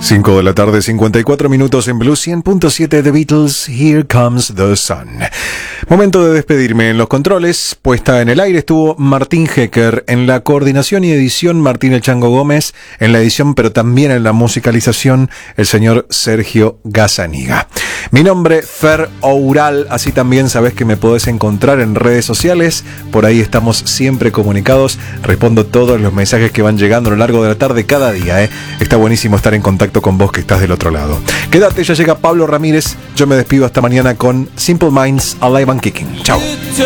5 de la tarde, 54 minutos en Blue 100.7 The Beatles, Here Comes the Sun. Momento de despedirme. En los controles, puesta en el aire, estuvo Martín Hecker. En la coordinación y edición, Martín El Chango Gómez. En la edición, pero también en la musicalización, el señor Sergio Gazzaniga. Mi nombre, Fer Oural. Así también sabes que me podés encontrar en redes sociales. Por ahí estamos siempre comunicados. Respondo todos los mensajes que van llegando a lo largo de la tarde cada día. Está buenísimo estar en contacto con vos que estás del otro lado. Quédate, ya llega Pablo Ramírez. Yo me despido hasta mañana con Simple Minds, Alive and Kicking. Chao.